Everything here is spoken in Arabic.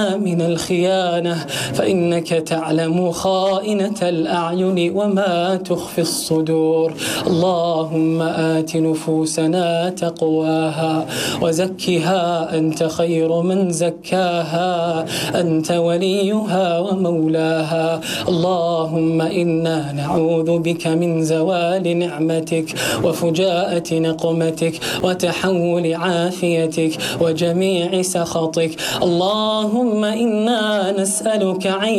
من الخيانة، فإنك تعلم خائنة الأعين وما تخفي الصدور. اللهم آت نفوسنا تقواها وزكها أنت خير من زكاها، أنت وليها ومولاها. اللهم إنا نعوذ بك من زوال نعمتك وفجاءة نقمتك وتحول عافيتك وجميع سخطك. اللهم إنا نسألك